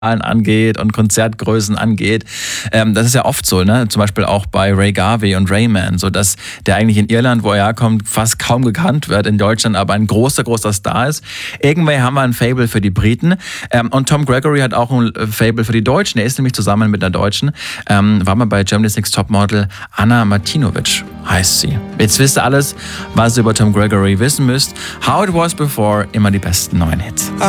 angeht und Konzertgrößen angeht. Das ist ja oft so, ne? Zum Beispiel auch bei Ray Garvey und Rayman, so dass der eigentlich in Irland, wo er herkommt, fast kaum gekannt wird, in Deutschland aber ein großer Star ist. Irgendwie haben wir ein Faible für die Briten. Und Tom Gregory hat auch ein Faible für die Deutschen. Er ist nämlich zusammen mit einer Deutschen, war mal bei Germany's Next Topmodel. Anna Martinovic heißt sie. Jetzt wisst ihr alles, was ihr über Tom Gregory wissen müsst. How It Was Before, immer die besten neuen Hits.